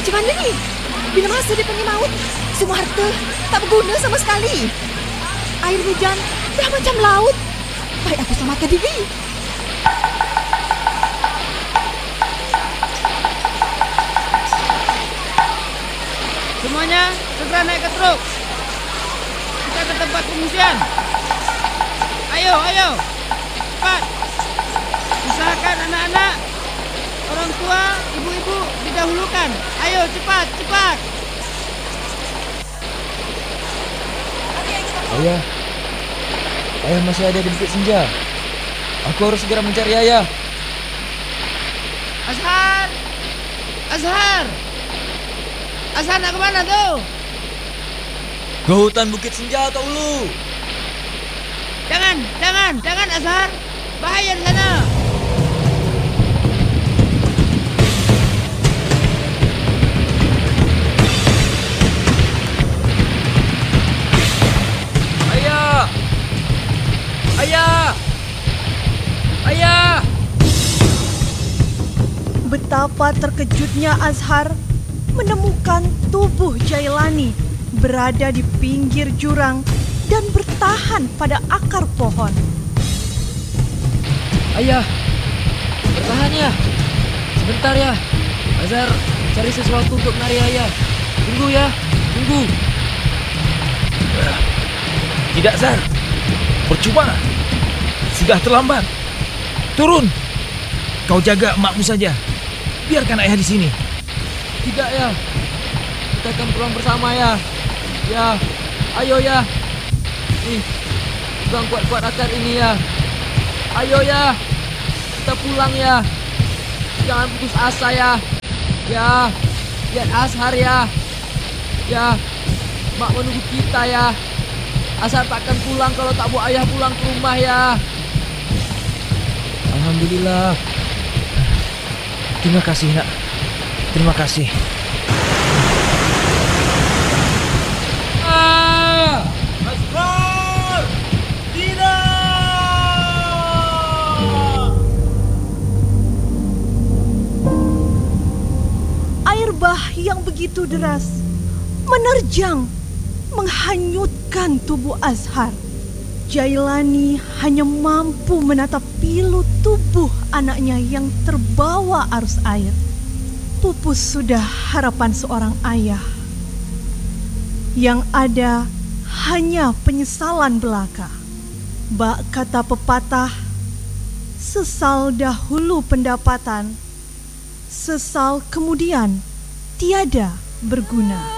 Macam mana ni? Bila masa dia panggil maut, semua harta tak berguna sama sekali. Air hujan dah macam laut. Baik aku selamatkan diri. Semuanya segera naik ke truk. Kita ke tempat pengungsian. Ayo. Cepat. Usahakan anak-anak, orang tua, ibu-ibu didahulukan. Ayo cepat. Ayah masih ada di Bukit Senja. Aku harus segera mencari ayah. Azhar nak ke mana tu? Ke hutan Bukit Senja atau Ulu? Jangan Azhar. Bahaya di sana. Ayah! Betapa terkejutnya Azhar menemukan tubuh Jailani berada di pinggir jurang dan bertahan pada akar pohon. Ayah, bertahan ya. Sebentar ya. Azhar cari sesuatu untuk menari ayah. Tunggu ya, tunggu. Tidak, Zar. Percuma. Sudah terlambat. Turun. Kau jaga emakmu saja. Biarkan ayah di sini. Tidak ya. Kita akan pulang bersama ya. Ya, ayo ya. Nih, pegang kuat-kuat akar ini ya. Ayo ya. Kita pulang ya. Jangan putus asa ya. Ya, lihat Azhar ya. Ya, mak menunggu kita ya. Azhar takkan pulang kalau tak bawa ayah pulang ke rumah ya. Alhamdulillah. Terima kasih, Nak. Terima kasih. Azhar! Tidak! Air bah yang begitu deras menerjang, menghanyutkan tubuh Azhar. Jailani hanya mampu menatap pilu tubuh anaknya yang terbawa arus air. Pupus sudah harapan seorang ayah. Yang ada hanya penyesalan belaka. Bak kata pepatah, sesal dahulu pendapatan, sesal kemudian tiada berguna.